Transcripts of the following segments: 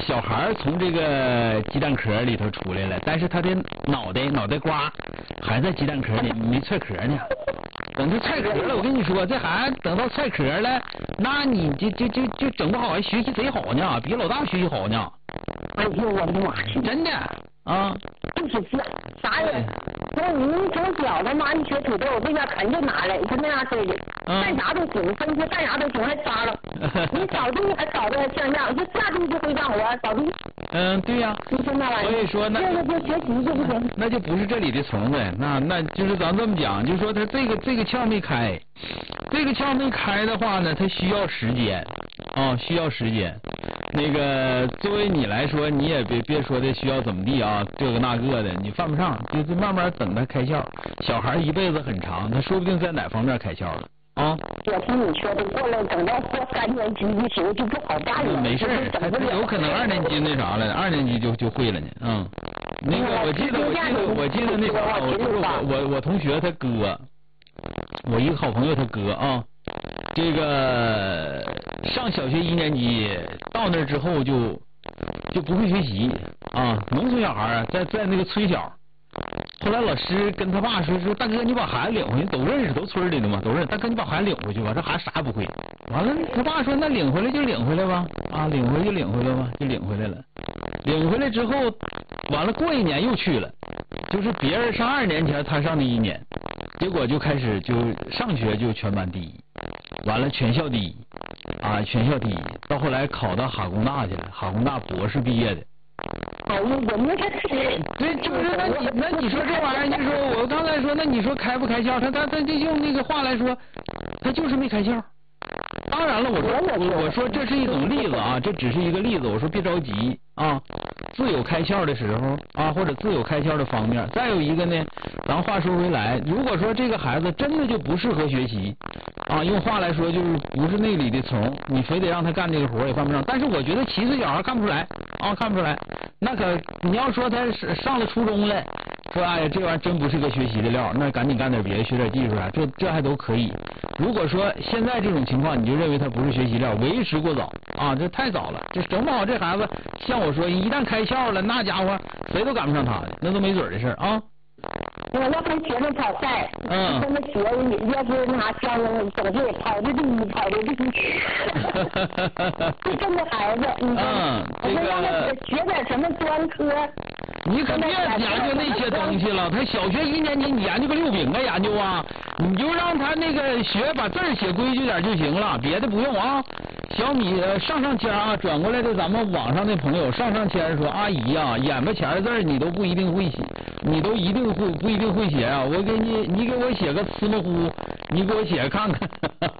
小孩从这个鸡蛋壳里头出来了，但是他的脑袋瓜还在鸡蛋壳里，没踹壳呢。等他踹壳了，我跟你说，这孩子等到踹壳了，那你就整不好，还学习贼好呢，比老大学习好呢。 哎呦我的妈呀！ 真的啊。 就是啥呀？从小他妈一学土豆，回家啃就拿来，他那样式的，干啥都行，分析干啥都行，还撒了。你扫地还扫的像样，就下地就会干活，扫地。 对呀。 你说那玩意儿。 所以说那这个就学习就不行。 那就不是这里的虫子，那就是咱这么讲，就说他这个窍没开，这个窍没开的话呢，它需要时间啊，需要时间。那个作为你来说，你也别说的需要怎么地啊，这个那个的，你犯不上，就是慢慢等他开窍。小孩一辈子很长，他说不定在哪方面开窍了啊。 我听你说的，过了等到过3年级的时候就不好办了。 没事，他有可能2年级那啥了，2年级就会了呢。那个我记得那啥，我同学他哥，我一个好朋友他哥啊。这个上小学1年级到那之后就不会学习啊，农村小孩啊，在那个村小。后来老师跟他爸说大哥你把孩子领回去，都认识，都村里的嘛，都认识。大哥你把孩子领回去吧，这孩子啥也不会。完了他爸说那领回来就领回来吧，啊领回来就领回来吧，就领回来了。领回来之后，完了过1年又去了，就是别人上2年前他上的1年，结果就开始就上学就全班第1。完了全校第1啊，全校第1，到后来考到哈工大去了，哈工大博士毕业的。 哎呦，我那个对，就是那你说这玩意儿，你说我刚才说，那你说开不开窍？他就用那个话来说，他就是没开窍。当然了，我说这是一种例子啊，这只是一个例子。我说别着急啊，自有开窍的时候啊，或者自有开窍的方面。再有一个呢，咱话说回来，如果说这个孩子真的就不适合学习啊，用话来说就是不是那里的虫，你非得让他干这个活也犯不上。但是我觉得7岁小孩看不出来啊，看不出来。那可你要说他上了初中了，说哎呀这玩意儿真不是个学习的料，那赶紧干点别的，学点技术啊，这还都可以。如果说现在这种情况，你就认为他不是学习料，为时过早啊，这太早了，这整不好这孩子像我说一旦开窍了，那家伙谁都赶不上他的，那都没准的事啊。 我要跟学生跑赛，跟他学，要是拿枪总是跑的第1，跑的第1。就这么孩子，我说让他学点什么专科。 你可别研究那些东西了，他小学1年级你研究个6饼啊研究啊，你就让他那个学把字写规矩点就行了，别的不用啊。小米上签啊，转过来的咱们网上的朋友上签说阿姨呀，眼巴前的字你都不一定会写，你都不一定会写啊，我给你给我写个呲么呼，你给我写看看。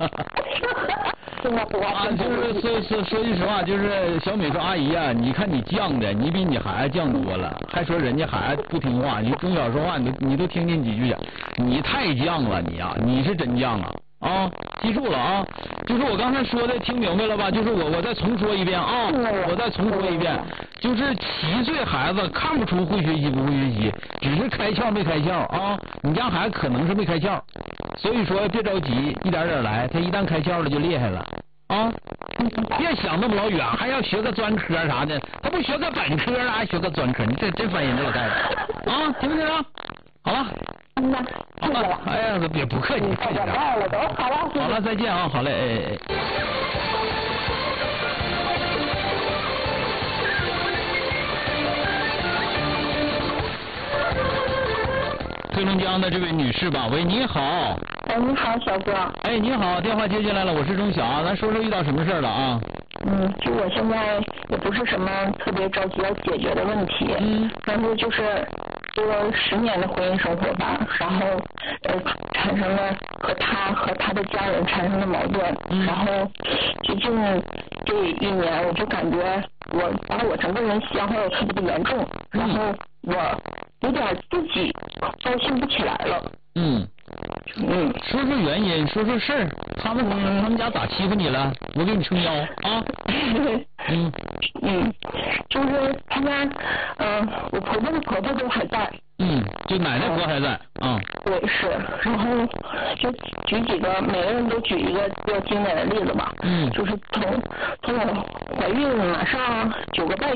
啊，就是说句实话，就是小美说阿姨啊，你看你犟的，你比你孩子犟多了，还说人家孩子不听话，你从小说话你都听进几句讲，你太犟了你啊，你是真犟啊。啊，记住了啊，就是我刚才说的，听明白了吧？就是我再重说一遍啊，我再重说一遍，就是7岁孩子看不出会学习不会学习，只是开窍没开窍啊。你家孩子可能是没开窍，所以说别着急，一点点来，他一旦开窍了就厉害了啊。别想那么老远，还要学个专科啥的，他不学个本科啊，还学个专科，你这烦人这老太太啊，听不听啊？好了。好了，哎呀，别不客气，客气点。好了，再见啊，好嘞，黑龙江的这位女士吧，喂，你好。 哎，你好，小哥。 哎，你好，电话接进来了，我是钟晓，咱说说遇到什么事了啊？ 就我现在也不是什么特别着急要解决的问题，但是就是这个10年的婚姻生活吧，然后产生了和他的家人产生了矛盾，然后最近这1年我就感觉我把我整个人消耗的特别的严重，然后我有点自己高兴不起来了。 说说原因，说说事儿，他们家咋欺负你了？我给你撑腰啊。 就是他家我婆婆和婆婆都还在。 就奶奶婆还在啊。 对，是，然后就举几个，每个人都举一个比较经典的例子吧。就是从我怀孕马上9个半